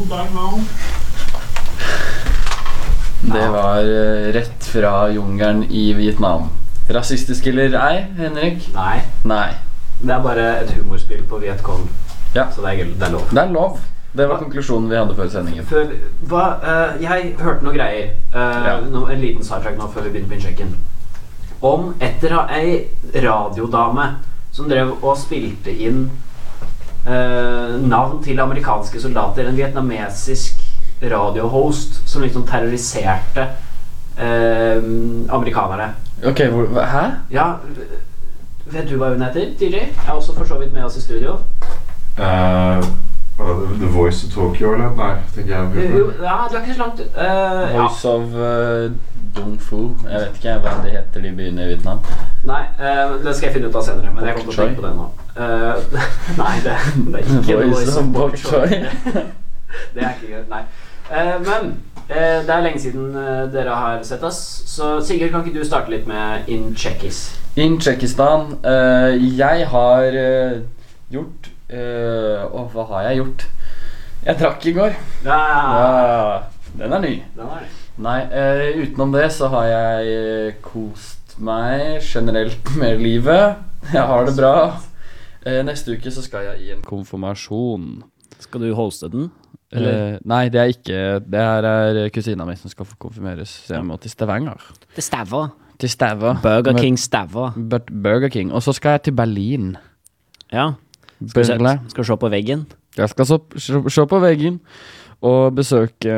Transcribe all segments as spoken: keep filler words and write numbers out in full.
Det var uh, rett fra jungelen i Vietnam. Rasistisk eller ei, Henrik? Nei. Nei. Det er bare et humorspill på Vietcong. Ja. Så det er, det er lov. Det er lov. Det var konklusjonen vi hadde før sendingen. Før, hva, uh, jeg hørte noen greier uh, ja. no, En liten sidetrack nå før vi begynner på innsjekken. Om etter ei radiodame som drev og spilte inn uh, navn til amerikanske soldater. En vietnamesisk radiohost som liksom terroriserte uh, amerikanerne. Ok, hvor, hæ? Ja, vet du hva hun heter, Tyri? Jeg er også for så vidt med oss i studio. Uh, The Voice of Tokyo, eller? Nei, tenker jeg. Jo, ja, du er ikke så langt ut. Uh, Voice ja. of uh, Dong Phu. Jeg vet ikke hva det heter de byene i Vietnam. Nei, uh, det skal jeg finne ut av senere, men jeg kommer til å tenke på det nå. Uh, nei, det, det er ikke The Voice of Bok Choy. Det er ikke gøy, nei. Uh, men uh, det er lenge siden uh, dere har sett oss, så Sigurd, kan ikke du starte litt med In Czechis? In Tsjekkistan. Uh, jeg har uh, gjort uh, Åh, hva har jeg gjort? Jeg drakk i går. Ja, ja den er ny. Den er ny. Nei, uh, utenom det så har jeg uh, kost meg generelt med livet. Jeg har det bra. uh, Neste uke så skal jeg i en konfirmasjon. Skal du hoste den? Uh, nei, det er ikke. Det her er kusina mi som skal få konfirmeres. Så jeg må til Stavanger. Til Stavanger. Til Stavanger. Burger King Stavanger. But Burger King. Og så skal jeg til Berlin. Ja. Skal du, se, skal du se på veggen? Jeg skal så, se, se på veggen og besøke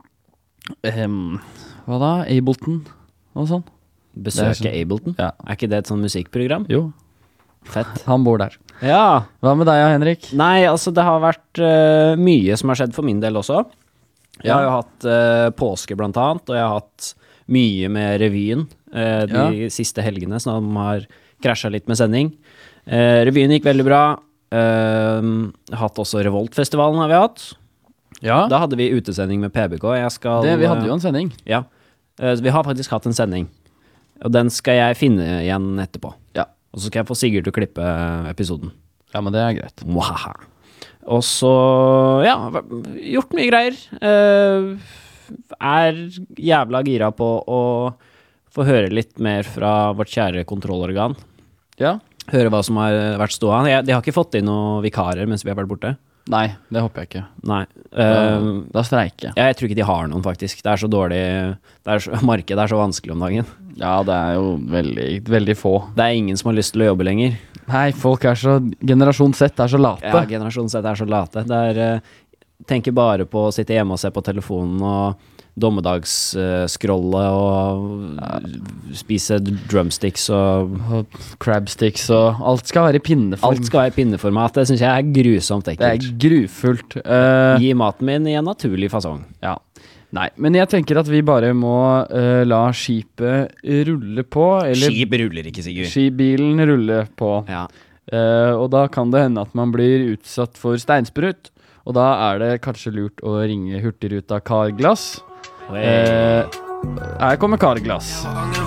um, hva da? Ableton og sånn. Besøke sånn, Ableton? Ja. Er ikke det et sånn musikkprogram? Jo. Fett. Han bor der. Ja. Hva med deg, Henrik? Nei, altså det har vært uh, mye som har skjedd for min del også. Jeg har jo hatt uh, påske blant annet, og jeg har hatt mye med revyen uh, de ja. siste helgene, som har krasjet litt med sending. Uh, revyen gikk veldig bra. Uh, hatt også Revoltfestivalen har vi hatt. Ja. Da hadde vi utesending med P B K. Jeg skal, det, vi hadde jo en sending. Ja, uh, vi har faktisk hatt en sending. Og den skal jeg finne igjen etterpå. Ja. Og så skal jeg få Sigurd til å klippe episoden. Ja, men det er greit. Mwahaha. Og så, ja, gjort mye greier. Uh, er jævla gira på å få høre litt mer fra vårt kjære kontrollorgan. Ja. Høre hva som har vært ståa. Jeg, de har ikke fått inn noen vikarer mens vi har vært borte. Nei, det håper jeg ikke. Nei. Uh, da, da streiker jeg. Jeg tror ikke de har noen, faktisk. Det er så dårlig, det er så, markedet er så vanskelig om dagen. Ja, det er jo veldig, veldig få. Det er ingen som har lyst til å jobbe lenger. Nei, folk er så, generasjon Z er så late. Ja, generasjon Z er så late. Det er, uh, tenker bare på å sitte hjemme og se på telefonen og dommedagsskrolle uh, og ja. spise drumsticks og, og crabsticks og alt skal være i pinneform. Alt skal være i pinneformat. Det synes jeg er grusomt ekkelt. Det er grufullt. Uh, Gi maten min i en naturlig fasong. Ja. Nei, men jeg tenker at vi bare må uh, la skipet rulle på. Eller Skip ruller ikke, Sigurd. Skibilen rulle på. Ja. Uh, og da kan det hende at man blir utsatt for steinsprut. Og da er det kanskje lurt å ringe Hurtigruta Carglass. Uh, her kommer Carglass.